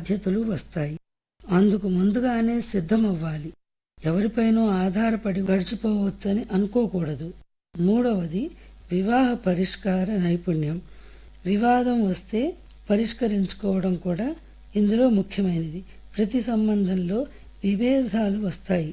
బాధ్యతలు వస్తాయి. అందుకు ముందుగానే సిద్ధమవ్వాలి. ఎవరిపైనో ఆధారపడి గడిచిపోవచ్చని అనుకోకూడదు. మూడవది వివాహ పరిష్కార నైపుణ్యం. వివాదం వస్తే పరిష్కరించుకోవడం కూడా ఇందులో ముఖ్యమైనది. ప్రతి సంబంధంలో విభేదాలు వస్తాయి.